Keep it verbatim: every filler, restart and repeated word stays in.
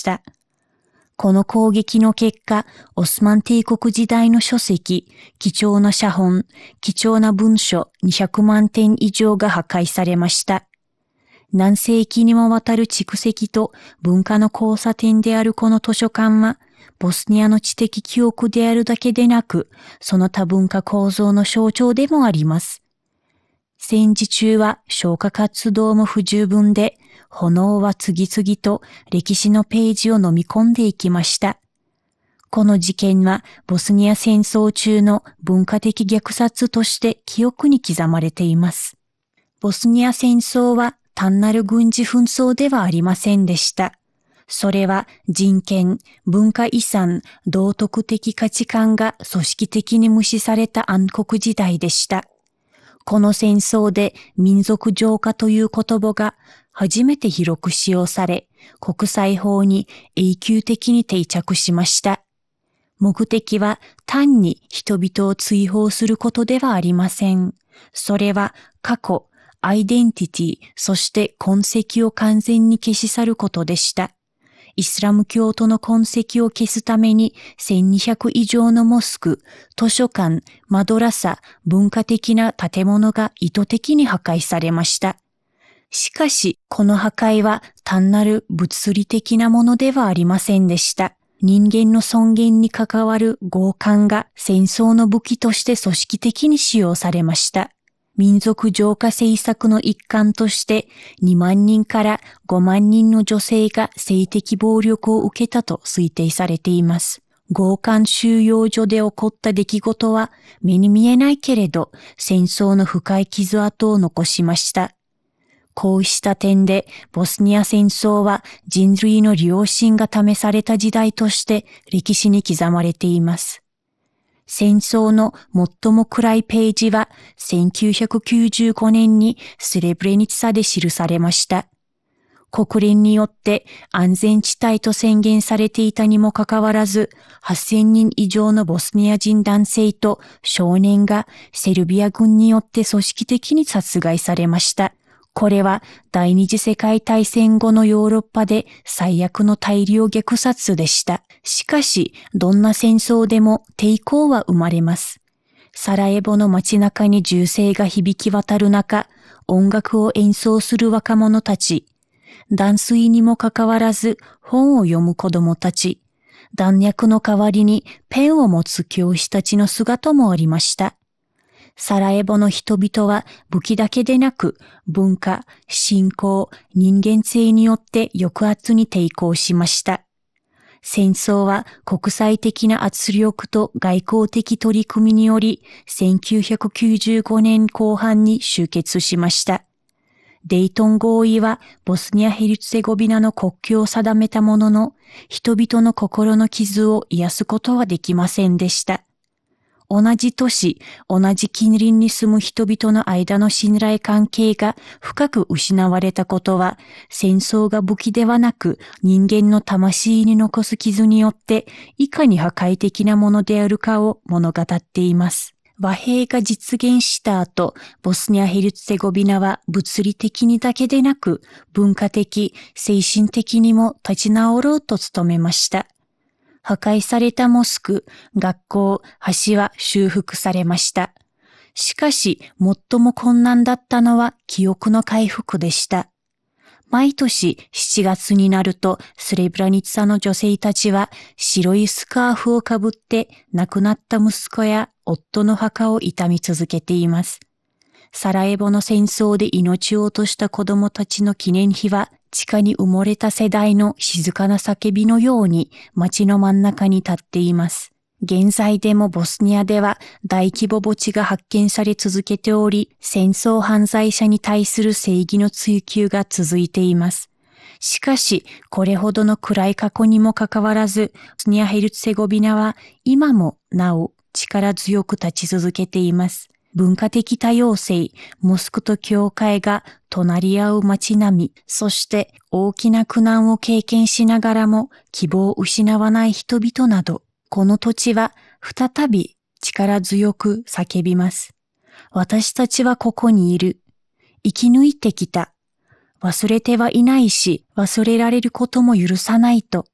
。この攻撃の結果、オスマン帝国時代の書籍、貴重な写本、貴重な文書にひゃくまんてん以上が破壊されました。何世紀にもわたる蓄積と文化の交差点であるこの図書館は、ボスニアの知的記憶であるだけでなく、その多文化構造の象徴でもあります。戦時中は消火活動も不十分で、炎は次々と歴史のページを飲み込んでいきました。この事件はボスニア戦争中の文化的虐殺として記憶に刻まれています。ボスニア戦争は単なる軍事紛争ではありませんでした。それは人権、文化遺産、道徳的価値観が組織的に無視された暗黒時代でした。この戦争で民族浄化という言葉が初めて広く使用され、国際法に永久的に定着しました。目的は単に人々を追放することではありません。それは過去、アイデンティティ、そして痕跡を完全に消し去ることでした。イスラム教徒の痕跡を消すためにせんにひゃく以上のモスク、図書館、マドラサ、文化的な建物が意図的に破壊されました。しかし、この破壊は単なる物理的なものではありませんでした。人間の尊厳に関わる強姦が戦争の武器として組織的に使用されました。民族浄化政策の一環としてにまんにんからごまんにんの女性が性的暴力を受けたと推定されています。強姦収容所で起こった出来事は目に見えないけれど戦争の深い傷跡を残しました。こうした点でボスニア戦争は人類の良心が試された時代として歴史に刻まれています。戦争の最も暗いページはせんきゅうひゃくきゅうじゅうごねんにスレブレニツァで記されました。国連によって安全地帯と宣言されていたにもかかわらず、はっせんにん以上のボスニア人男性と少年がセルビア軍によって組織的に殺害されました。これは第二次世界大戦後のヨーロッパで最悪の大量虐殺でした。しかし、どんな戦争でも抵抗は生まれます。サラエボの街中に銃声が響き渡る中、音楽を演奏する若者たち、断水にもかかわらず本を読む子供たち、弾薬の代わりにペンを持つ教師たちの姿もありました。サラエボの人々は武器だけでなく文化、信仰、人間性によって抑圧に抵抗しました。戦争は国際的な圧力と外交的取り組みによりせんきゅうひゃくきゅうじゅうごねんこう半に終結しました。デイトン合意はボスニア・ヘルツェゴビナの国境を定めたものの、人々の心の傷を癒すことはできませんでした。同じ都市、同じ近隣に住む人々の間の信頼関係が深く失われたことは、戦争が武器ではなく人間の魂に残す傷によっていかに破壊的なものであるかを物語っています。和平が実現した後、ボスニア・ヘルツェゴビナは物理的にだけでなく文化的、精神的にも立ち直ろうと努めました。破壊されたモスク、学校、橋は修復されました。しかし、最も困難だったのは記憶の回復でした。毎年しちがつになると、スレブラニツァの女性たちは白いスカーフをかぶって亡くなった息子や夫の墓を悼み続けています。サラエボの戦争で命を落とした子供たちの記念碑は、地下に埋もれた世代の静かな叫びのように街の真ん中に立っています。現在でもボスニアでは大規模墓地が発見され続けており、戦争犯罪者に対する正義の追求が続いています。しかし、これほどの暗い過去にもかかわらず、ボスニア・ヘルツェゴビナは今もなお力強く立ち続けています。文化的多様性、モスクと教会が隣り合う街並み、そして大きな苦難を経験しながらも希望を失わない人々など、この土地は再び力強く叫びます。私たちはここにいる。生き抜いてきた。忘れてはいないし、忘れられることも許さないと。